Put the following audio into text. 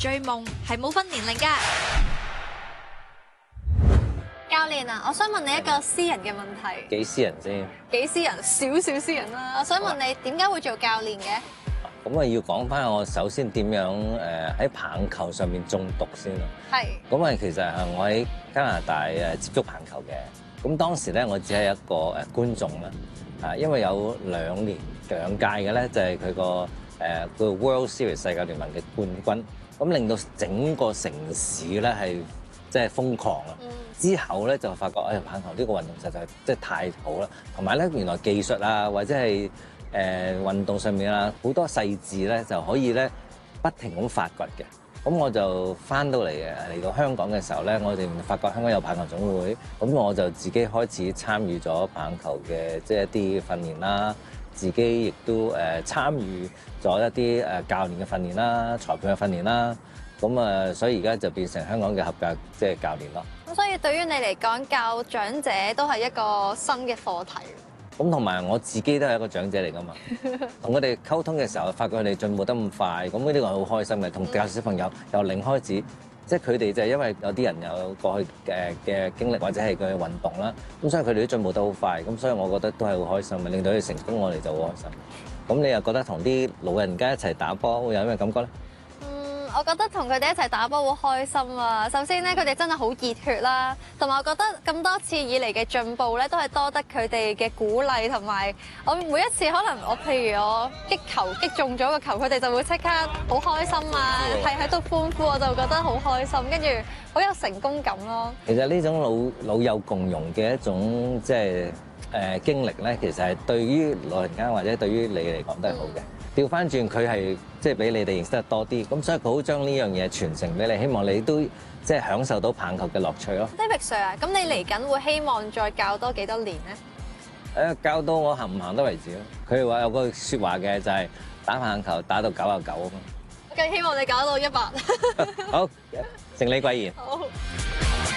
追夢係冇分年齡㗎。 教練啊，我想問你一個私人嘅問題。 幾私人先？ 幾私人？少少私人啦。我想問你點解會做教練嘅？ 咁啊，要講翻我首先點樣喺棒球上面中毒先啦。 係。 咁啊，其實係我喺加拿大接觸棒球嘅。咁當時咧，我只係一個觀眾啦。因為有兩屆嘅咧，就係佢個 World Series 世界聯盟嘅冠軍，咁令到整個城市咧係即係瘋狂啊！之後咧就發覺，棒球呢個運動實在即係太好啦，同埋咧原來技術啊或者係運動上面啊好多細緻咧就可以咧不停咁發掘嘅。咁我就翻到嚟香港嘅時候咧，我哋發覺香港有棒球總會，咁我就自己開始參與咗棒球嘅即係一啲訓練啦，自己亦都參與咗一啲教練嘅訓練啦、裁判嘅訓練啦。咁所以而家就變成香港嘅合格即係教練咯。 咁所以對於你嚟講，教長者都係一個新嘅課題。 咁同埋我自己都係一個長者嚟㗎嘛，同佢哋溝通嘅時候，發覺佢哋進步得咁快，咁呢個係好開心嘅。同教小朋友由零開始，即係佢哋就係因為有啲人有過去嘅經歷或者係佢嘅運動啦，咁所以佢哋都進步得好快，咁所以我覺得都係好開心嘅，令到佢哋成功，我哋就好開心。咁你又覺得同啲老人家一齊打波會有咩感覺咧？ 我覺得同佢哋一齊打波好開心啊！首先咧，佢哋真係好熱血啦，同埋我覺得咁多次以嚟嘅進步咧，都係多得佢哋嘅鼓勵，同埋我每一次可能譬如我擊球擊中咗個球，佢哋就會即刻好開心啊，係喺度歡呼，我就覺得好開心，跟住好有成功感咯。 其實呢種老幼共融嘅一種即係經歷咧，其實係對於老人家或者對於你嚟講都係好嘅。調翻轉佢係即係俾你哋認識得多啲，咁所以佢好將呢樣嘢傳承俾你，希望你都即係享受到棒球嘅樂趣咯。 David Sir 啊，咁你嚟緊會希望再教多幾多年咧？ 教到我行唔行得為止咯。佢哋話有個説話嘅就係打棒球打到99啊嘛。 我更希望你搞到100。 好，承你貴言。 好。